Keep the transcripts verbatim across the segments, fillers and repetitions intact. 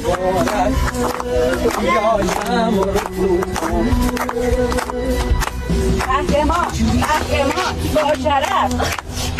قهرمان قهرمان با شرف.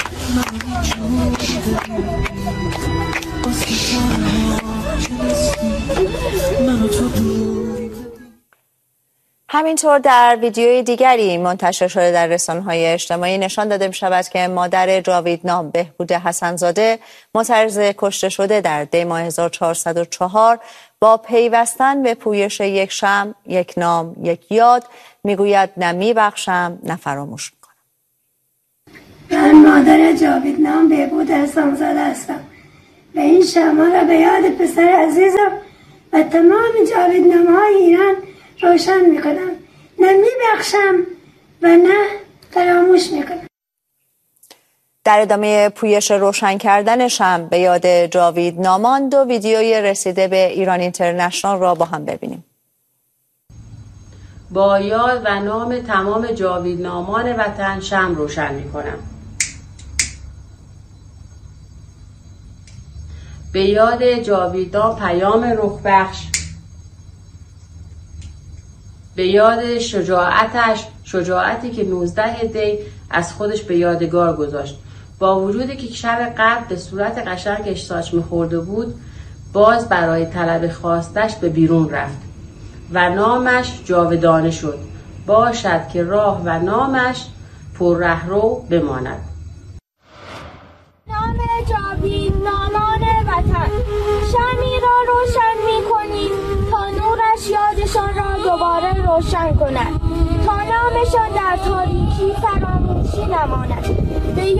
همینطور در ویدیوی دیگری منتشر شده در رسانه‌های اجتماعی نشان داده می‌شود که مادر جاویدنام بهبود حسن‌زاده معترض کشته شده در دی ماه هزار و چهارصد و چهار با پیوستن به پویش یک شمع، یک نام، یک یاد میگوید نه میبخشم نه فراموش میکنم. من مادر جاویدنام بهبود حسن‌زاده هستم و این شمع را به یاد پسر عزیزم و تمام جاویدنام‌های ایران روشن میکنم. نه میبخشم و نه فراموش میکنم. در ادامه پویش روشن کردن شمع به یاد جاویدنامان دو ویدیوی رسیده به ایران اینترنشنال را با هم ببینیم. با یاد و نام تمام جاویدنامان وطن شمع روشن میکنم. به یاد جاویدنام پیام رخبخش، به یاد شجاعتش، شجاعتی که نوزده دی از خودش به یادگار گذاشت. با وجودی که شب قبل به صورت قشنگش ساچ میخورده بود، باز برای طلب خواستش به بیرون رفت و نامش جاودانه شد. باشد که راه و نامش پر رهرو بماند. نام جاویدنامان وطن، شمعی را روشن می‌کنیم تا نورش یادشان را دوباره روشن کند، تا نامشان در تاریکی فراموشی نماند.